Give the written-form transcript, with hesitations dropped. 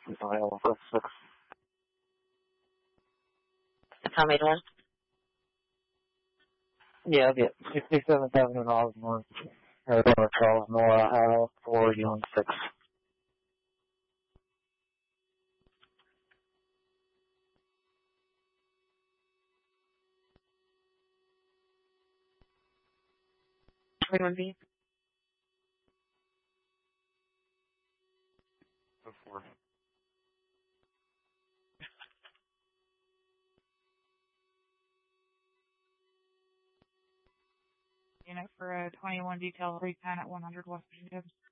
Iowa 6. How many one? Yeah, I'll get 67,000 miles north. Arizona Charles, Nora, Iowa 416. One B. Before. Unit for a 21 detail recon at 100 West Virginia.